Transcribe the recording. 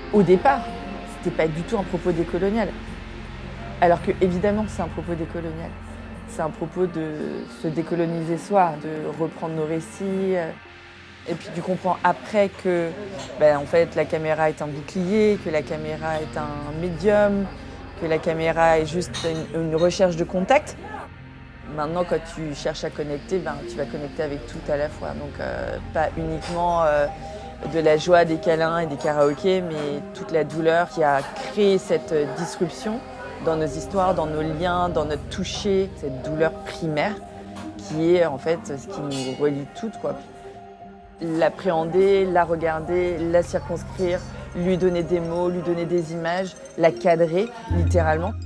Au départ, c'était pas du tout un propos décolonial. Alors que, évidemment, c'est un propos décolonial. C'est un propos de se décoloniser soi, de reprendre nos récits. Et puis tu comprends après que en fait, la caméra est un bouclier, que la caméra est un médium, que la caméra est juste une recherche de contact. Maintenant, quand tu cherches à connecter, tu vas connecter avec tout à la fois. Donc pas uniquement de la joie, des câlins et des karaokés, mais toute la douleur qui a créé cette disruption dans nos histoires, dans nos liens, dans notre toucher, cette douleur primaire qui est en fait ce qui nous relie toutes, quoi. L'appréhender, la regarder, la circonscrire, lui donner des mots, lui donner des images, la cadrer littéralement.